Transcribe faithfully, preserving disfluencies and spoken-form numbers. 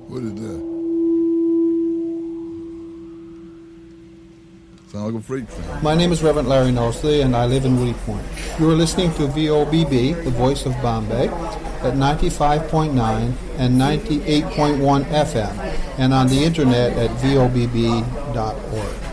What is that? Sound like a freight train. My name is Reverend Larry Nosley, and I live in Woody Point. You are listening to V O B B, the voice of Bombay, at ninety-five point nine and ninety-eight point one F M, and on the internet at V O B B dot org.